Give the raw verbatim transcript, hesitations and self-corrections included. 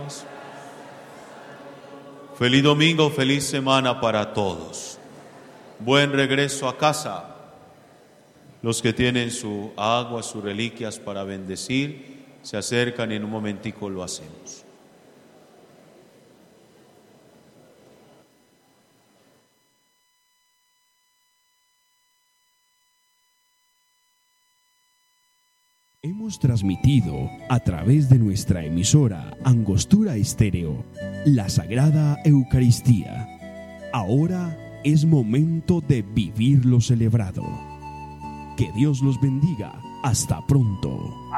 paz. Feliz domingo, feliz semana para todos. Buen regreso a casa. Los que tienen su agua, sus reliquias para bendecir, se acercan y en un momentico lo hacemos. Hemos transmitido a través de nuestra emisora Angostura Estéreo la Sagrada Eucaristía. Ahora es momento de vivir lo celebrado. Que Dios los bendiga. Hasta pronto.